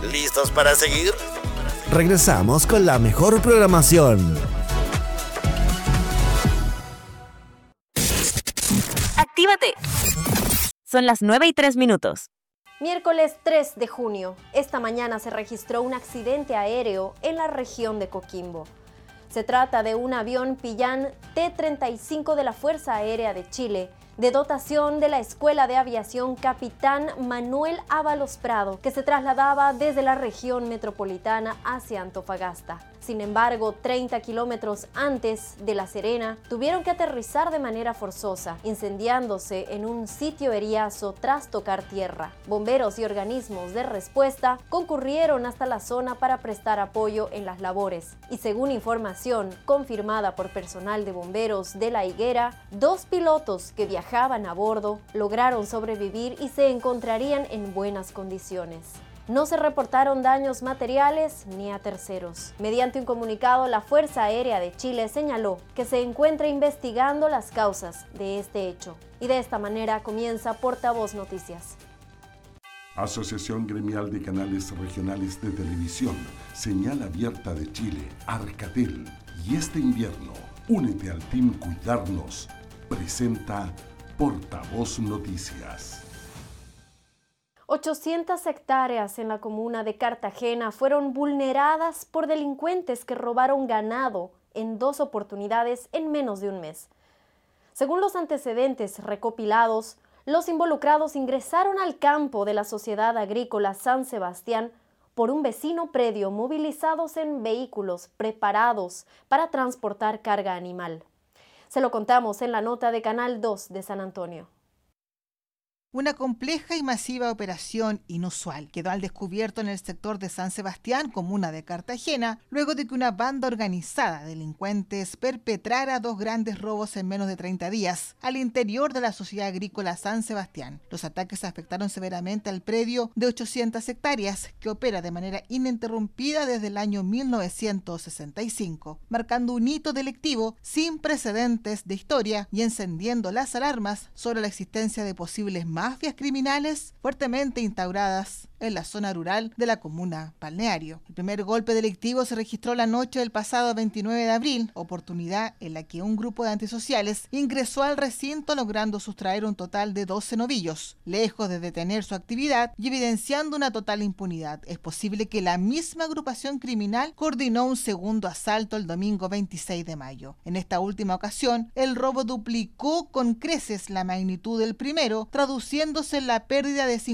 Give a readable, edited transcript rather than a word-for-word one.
¿Listos para seguir? Regresamos con la mejor programación. ¡Actívate! Son las 9:03. Miércoles 3 de junio. Esta mañana se registró un accidente aéreo en la región de Coquimbo. Se trata de un avión Pillán T-35 de la Fuerza Aérea de Chile, de dotación de la Escuela de Aviación Capitán Manuel Ábalos Prado, que se trasladaba desde la región metropolitana hacia Antofagasta. Sin embargo, 30 kilómetros antes de La Serena, tuvieron que aterrizar de manera forzosa, incendiándose en un sitio eriazo tras tocar tierra. Bomberos y organismos de respuesta concurrieron hasta la zona para prestar apoyo en las labores. Y según información confirmada por personal de bomberos de La Higuera, 2 pilotos que viajaban a bordo lograron sobrevivir y se encontrarían en buenas condiciones. No se reportaron daños materiales ni a terceros. Mediante un comunicado, la Fuerza Aérea de Chile señaló que se encuentra investigando las causas de este hecho. Y de esta manera comienza Portavoz Noticias. Asociación Gremial de Canales Regionales de Televisión, Señal Abierta de Chile, Arcatel y este invierno, únete al Team Cuidarnos. Presenta Portavoz Noticias. 800 hectáreas en la comuna de Cartagena fueron vulneradas por delincuentes que robaron ganado en 2 oportunidades en menos de un mes. Según los antecedentes recopilados, los involucrados ingresaron al campo de la Sociedad Agrícola San Sebastián por un vecino predio, movilizados en vehículos preparados para transportar carga animal. Se lo contamos en la nota de Canal 2 de San Antonio. Una compleja y masiva operación inusual quedó al descubierto en el sector de San Sebastián, comuna de Cartagena, luego de que una banda organizada de delincuentes perpetrara 2 grandes robos en menos de 30 días al interior de la Sociedad Agrícola San Sebastián. Los ataques afectaron severamente al predio de 800 hectáreas que opera de manera ininterrumpida desde el año 1965, marcando un hito delictivo sin precedentes de historia y encendiendo las alarmas sobre la existencia de posibles mafias criminales fuertemente instauradas en la zona rural de la comuna balneario. El primer golpe delictivo se registró la noche del pasado 29 de abril, oportunidad en la que un grupo de antisociales ingresó al recinto logrando sustraer un total de 12 novillos. Lejos de detener su actividad y evidenciando una total impunidad, es posible que la misma agrupación criminal coordinó un segundo asalto el domingo 26 de mayo. En esta última ocasión, el robo duplicó con creces la magnitud del primero, traduciéndose en la pérdida de